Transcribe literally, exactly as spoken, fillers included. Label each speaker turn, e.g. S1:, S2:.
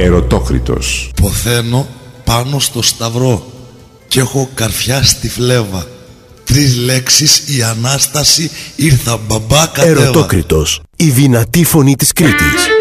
S1: Ερωτόκριτος.
S2: Ποθαίνω πάνω στο σταυρό κι έχω καρφιά στη φλέβα. Τρεις λέξεις, η Ανάσταση, ήρθα μπαμπά κατέβα.
S3: Ερωτόκριτος, η δυνατή φωνή της Κρήτης.